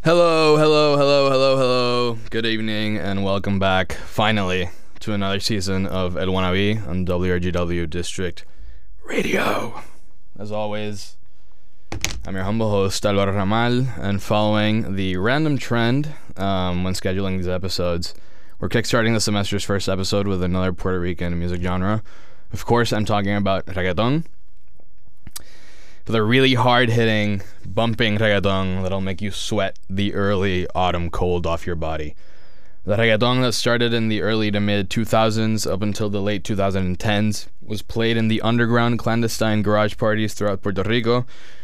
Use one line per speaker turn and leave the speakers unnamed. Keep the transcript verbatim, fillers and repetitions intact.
Hello, hello, hello, hello, hello. Good evening and welcome back, finally, to another season of El Wannabe on W R G W District Radio. As always, I'm your humble host, Alvaro Ramal, and following the random trend um, when scheduling these episodes, we're kickstarting the semester's first episode with another Puerto Rican music genre. Of course, I'm talking about reggaeton. With a really hard-hitting, bumping reggaeton that'll make you sweat the early autumn cold off your body. The reggaeton that started in the early to mid two thousands up until the late twenty tens was played in the underground clandestine garage parties throughout Puerto Rico,